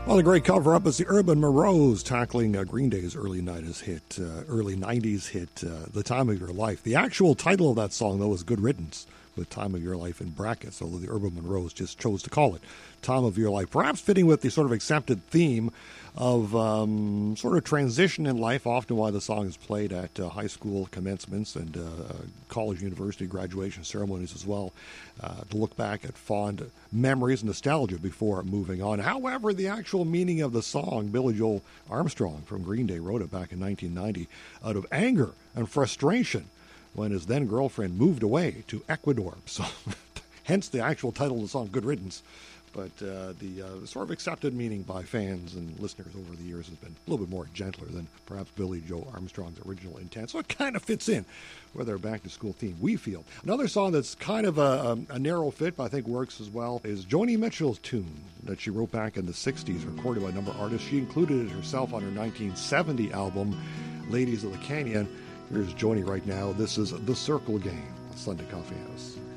Well, a great cover-up is the Urban Monroes tackling Green Day's early 90s hit, The Time of Your Life. The actual title of that song, though, is Good Riddance, with Time of Your Life in brackets, although the Urban Monroes just chose to call it Time of Your Life, perhaps fitting with the sort of accepted theme of sort of transition in life, often why the song is played at high school commencements and college, university graduation ceremonies as well, to look back at fond memories and nostalgia before moving on. However, the actual meaning of the song, Billy Joe Armstrong from Green Day wrote it back in 1990 out of anger and frustration when his then-girlfriend moved away to Ecuador. So, hence the actual title of the song, Good Riddance. But the sort of accepted meaning by fans and listeners over the years has been a little bit more gentler than perhaps Billy Joe Armstrong's original intent. So it kind of fits in with their back-to-school theme, we feel. Another song that's kind of a narrow fit, but I think works as well, is Joni Mitchell's tune that she wrote back in the 60s, recorded by a number of artists. She included it herself on her 1970 album, Ladies of the Canyon. Here's Joni right now. This is The Circle Game on Sunday Coffee House.